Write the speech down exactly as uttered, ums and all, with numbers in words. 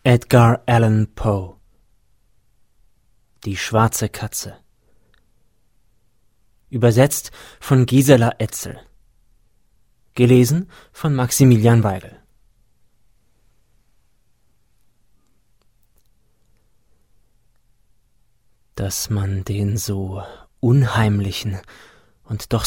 Edgar Allan Poe. Die schwarze Katze. Übersetzt von Gisela Etzel. Gelesen von Maximilian Weigel. Dass man den so unheimlichen und doch